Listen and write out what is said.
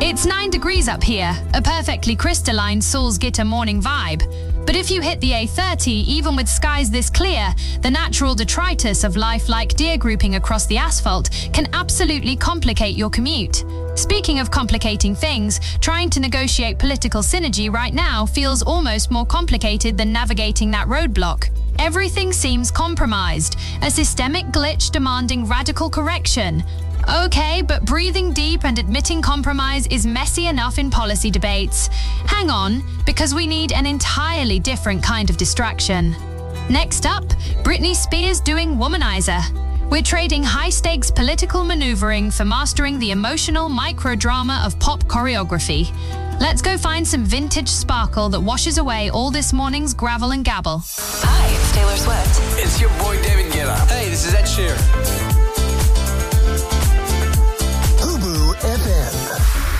It's 9 degrees up here, a perfectly crystalline Salzgitter morning vibe. But if you hit the A30, even with skies this clear, the natural detritus of life like deer grouping across the asphalt can absolutely complicate your commute. Speaking of complicating things, trying to negotiate political synergy right now feels almost more complicated than navigating that roadblock. Everything seems compromised, a systemic glitch demanding radical correction. Okay, but breathing deep and admitting compromise is messy enough in policy debates. Hang on, because we need an entirely different kind of distraction. Next up, Britney Spears doing Womanizer. We're trading high-stakes political maneuvering for mastering the emotional microdrama of pop choreography. Let's go find some vintage sparkle that washes away all this morning's gravel and gabble. Hi, it's Taylor Swift. It's your boy David Guetta. Hey, this is Ed Sheeran.